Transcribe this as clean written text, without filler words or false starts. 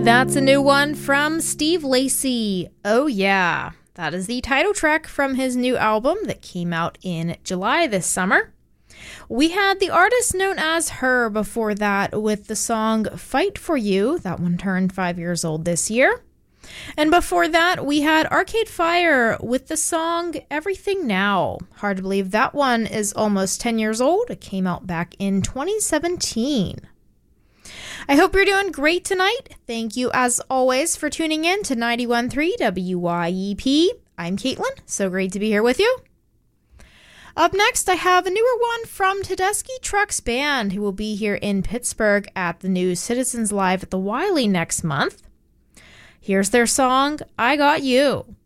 That's a new one from Steve Lacy. Oh yeah, that is the title track from his new album that came out in July this summer. We had the artist known as Her before that with the song Fight For You. That one turned 5 years old this year. And before that, we had Arcade Fire with the song Everything Now. Hard to believe that one is almost 10 years old. It came out back in 2017. I hope you're doing great tonight. Thank you, as always, for tuning in to 91.3 WYEP. I'm Caitlin. So great to be here with you. Up next, I have a newer one from Tedeschi Trucks Band, who will be here in Pittsburgh at the new Citizens Live at the Wiley next month. Here's their song, I Got You.